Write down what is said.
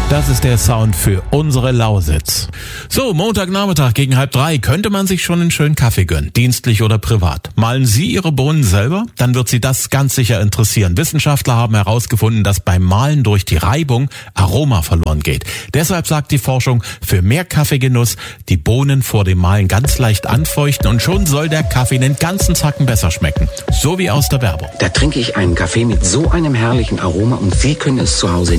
Das ist der Sound für unsere Lausitz. So, Montagnachmittag gegen 2:30 könnte man sich schon einen schönen Kaffee gönnen, dienstlich oder privat. Malen Sie Ihre Bohnen selber? Dann wird Sie das ganz sicher interessieren. Wissenschaftler haben herausgefunden, dass beim Malen durch die Reibung Aroma verloren geht. Deshalb sagt die Forschung, für mehr Kaffeegenuss die Bohnen vor dem Malen ganz leicht anfeuchten und schon soll der Kaffee einen ganzen Zacken besser schmecken. So wie aus der Werbung. Da trinke ich einen Kaffee mit so einem herrlichen Aroma und Sie können es zu Hause